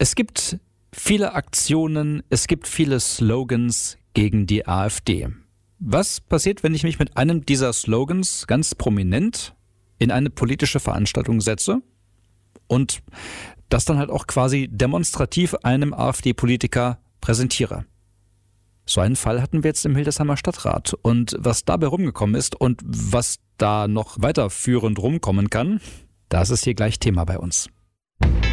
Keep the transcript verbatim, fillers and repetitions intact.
Es gibt viele Aktionen, es gibt viele Slogans gegen die AfD. Was passiert, wenn ich mich mit einem dieser Slogans ganz prominent in eine politische Veranstaltung setze und das dann halt auch quasi demonstrativ einem AfD-Politiker präsentiere? So einen Fall hatten wir jetzt im Hildesheimer Stadtrat. Und was dabei rumgekommen ist und was da noch weiterführend rumkommen kann, das ist hier gleich Thema bei uns.